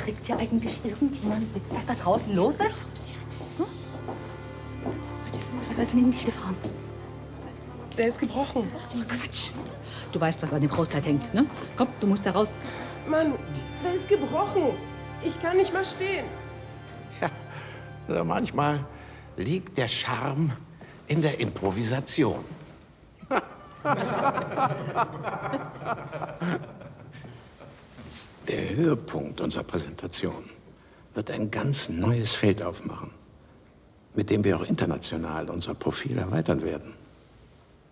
Kriegt hier eigentlich irgendjemand mit, was da draußen los ist? Hm? Was ist denn in dich gefahren? Der ist gebrochen. Quatsch. Du weißt, was an dem Brautkleid hängt, ne? Komm, du musst da raus. Mann, der ist gebrochen. Ich kann nicht mal stehen. Ja, also manchmal liegt der Charme in der Improvisation. Der Höhepunkt unserer Präsentation wird ein ganz neues Feld aufmachen, mit dem wir auch international unser Profil erweitern werden.